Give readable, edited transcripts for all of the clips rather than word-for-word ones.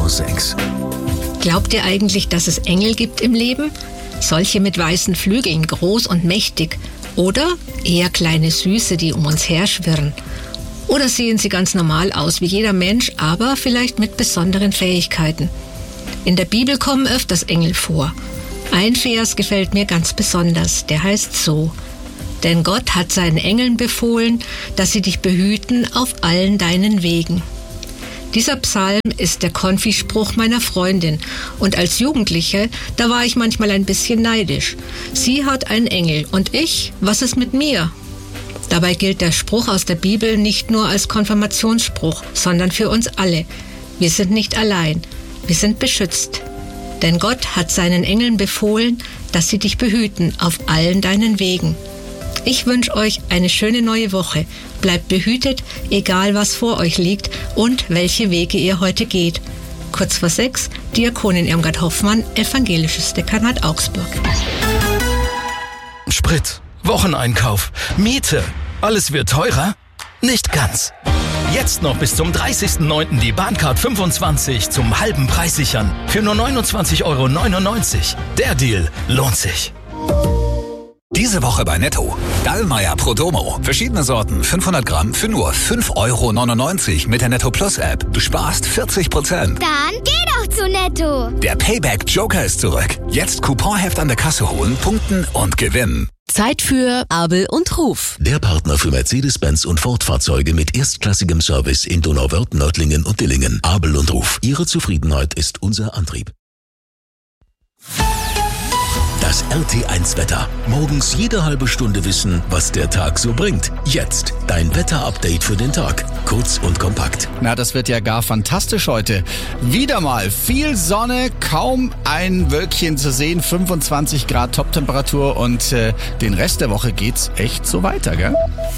6. Glaubt ihr eigentlich, dass es Engel gibt im Leben? Solche mit weißen Flügeln, groß und mächtig. Oder eher kleine Süße, die um uns herschwirren. Oder sehen sie ganz normal aus wie jeder Mensch, aber vielleicht mit besonderen Fähigkeiten. In der Bibel kommen öfters Engel vor. Ein Vers gefällt mir ganz besonders, der heißt so: Denn Gott hat seinen Engeln befohlen, dass sie dich behüten auf allen deinen Wegen. Dieser Psalm ist der Konfispruch meiner Freundin und als Jugendliche, da war ich manchmal ein bisschen neidisch. Sie hat einen Engel und ich, was ist mit mir? Dabei gilt der Spruch aus der Bibel nicht nur als Konfirmationsspruch, sondern für uns alle. Wir sind nicht allein, wir sind beschützt. Denn Gott hat seinen Engeln befohlen, dass sie dich behüten auf allen deinen Wegen. Ich wünsche euch eine schöne neue Woche. Bleibt behütet, egal was vor euch liegt und welche Wege ihr heute geht. Kurz vor 6, Diakonin Irmgard Hoffmann, Evangelisches Dekanat Augsburg. Sprit, Wocheneinkauf, Miete, alles wird teurer? Nicht ganz. Jetzt noch bis zum 30.09. die Bahncard 25 zum halben Preis sichern. Für nur 29,99 €. Der Deal lohnt sich. Diese Woche bei Netto. Dallmayr Pro Domo. Verschiedene Sorten, 500 Gramm für nur 5,99 € mit der Netto Plus App. Du sparst 40%. Dann geh doch zu Netto. Der Payback Joker ist zurück. Jetzt Couponheft an der Kasse holen, punkten und gewinnen. Zeit für Abel und Ruf. Der Partner für Mercedes-Benz und Ford-Fahrzeuge mit erstklassigem Service in Donauwörth, Nördlingen und Dillingen. Abel und Ruf. Ihre Zufriedenheit ist unser Antrieb. Das RT1-Wetter. Morgens jede halbe Stunde wissen, was der Tag so bringt. Jetzt dein Wetter-Update für den Tag. Kurz und kompakt. Na, das wird ja gar fantastisch heute. Wieder mal viel Sonne, kaum ein Wölkchen zu sehen, 25 Grad Toptemperatur und den Rest der Woche geht's echt so weiter, gell?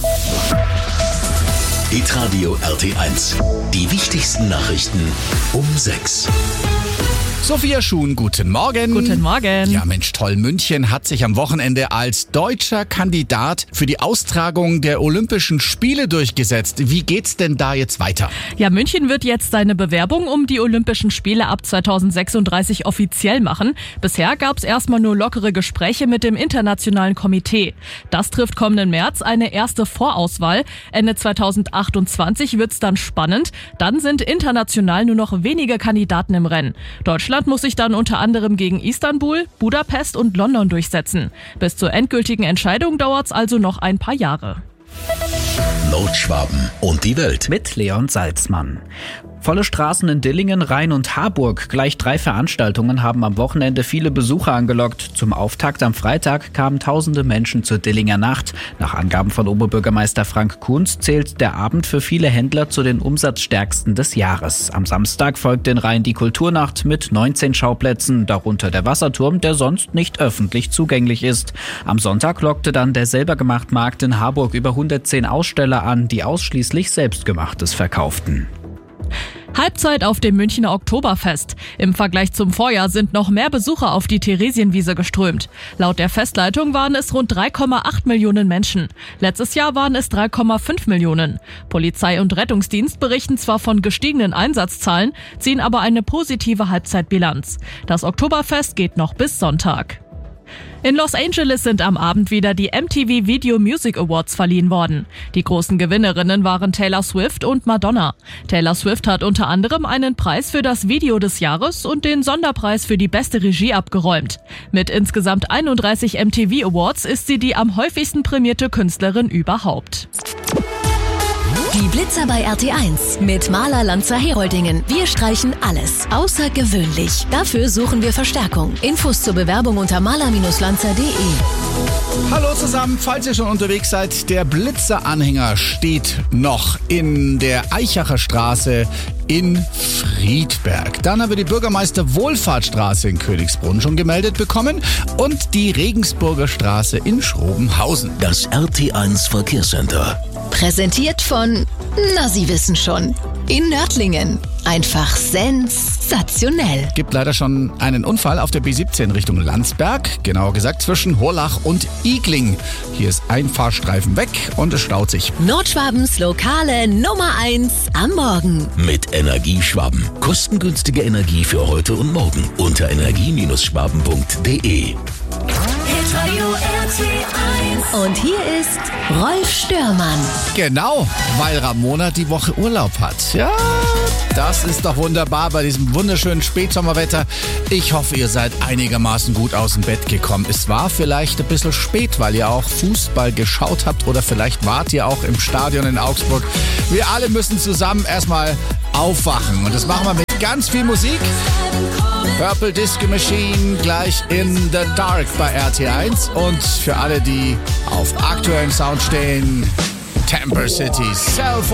Hitradio RT1. Die wichtigsten Nachrichten um 6. Sophia Schuhn, guten Morgen. Guten Morgen. Ja, Mensch, toll. München hat sich am Wochenende als deutscher Kandidat für die Austragung der Olympischen Spiele durchgesetzt. Wie geht's denn da jetzt weiter? Ja, München wird jetzt seine Bewerbung um die Olympischen Spiele ab 2036 offiziell machen. Bisher gab's erstmal nur lockere Gespräche mit dem Internationalen Komitee. Das trifft kommenden März eine erste Vorauswahl. Ende 2028 wird's dann spannend. Dann sind international nur noch wenige Kandidaten im Rennen. Deutschland muss sich dann unter anderem gegen Istanbul, Budapest und London durchsetzen. Bis zur endgültigen Entscheidung dauert's also noch ein paar Jahre. Nordschwaben und die Welt. Mit Leon Salzmann. Volle Straßen in Dillingen, Rhein und Harburg. Gleich 3 Veranstaltungen haben am Wochenende viele Besucher angelockt. Zum Auftakt am Freitag kamen tausende Menschen zur Dillinger Nacht. Nach Angaben von Oberbürgermeister Frank Kunz zählt der Abend für viele Händler zu den umsatzstärksten des Jahres. Am Samstag folgt in Rhein die Kulturnacht mit 19 Schauplätzen, darunter der Wasserturm, der sonst nicht öffentlich zugänglich ist. Am Sonntag lockte dann der Selbergemacht-Markt in Harburg über 110 Aussteller an, die ausschließlich Selbstgemachtes verkauften. Halbzeit auf dem Münchner Oktoberfest. Im Vergleich zum Vorjahr sind noch mehr Besucher auf die Theresienwiese geströmt. Laut der Festleitung waren es rund 3,8 Millionen Menschen. Letztes Jahr waren es 3,5 Millionen. Polizei und Rettungsdienst berichten zwar von gestiegenen Einsatzzahlen, ziehen aber eine positive Halbzeitbilanz. Das Oktoberfest geht noch bis Sonntag. In Los Angeles sind am Abend wieder die MTV Video Music Awards verliehen worden. Die großen Gewinnerinnen waren Taylor Swift und Madonna. Taylor Swift hat unter anderem einen Preis für das Video des Jahres und den Sonderpreis für die beste Regie abgeräumt. Mit insgesamt 31 MTV Awards ist sie die am häufigsten prämierte Künstlerin überhaupt. Die Blitzer bei RT1 mit Maler Lanzer Heroldingen. Wir streichen alles außergewöhnlich. Dafür suchen wir Verstärkung. Infos zur Bewerbung unter maler-lanzer.de. Hallo zusammen, falls ihr schon unterwegs seid, der Blitzer-Anhänger steht noch in der Eichacher Straße in Friedberg. Dann haben wir die Bürgermeister-Wohlfahrtstraße in Königsbrunn schon gemeldet bekommen und die Regensburger Straße in Schrobenhausen. Das RT1 Verkehrscenter. Präsentiert von, na, Sie wissen schon, in Nördlingen. Einfach sensationell. Gibt leider schon einen Unfall auf der B17 Richtung Landsberg. Genauer gesagt zwischen Horlach und Igling. Hier ist ein Fahrstreifen weg und es staut sich. Nordschwabens lokale Nummer 1 am Morgen. Mit Energieschwaben. Kostengünstige Energie für heute und morgen. Unter energie-schwaben.de. Und hier ist Rolf Störmann. Genau, weil Ramona die Woche Urlaub hat. Ja, das ist doch wunderbar bei diesem wunderschönen Spätsommerwetter. Ich hoffe, ihr seid einigermaßen gut aus dem Bett gekommen. Es war vielleicht ein bisschen spät, weil ihr auch Fußball geschaut habt oder vielleicht wart ihr auch im Stadion in Augsburg. Wir alle müssen zusammen erstmal aufwachen und das machen wir mit ganz viel Musik. Purple Disco Machine gleich in the Dark bei RT1 und für alle, die auf aktuellen Sound stehen, Temper City Self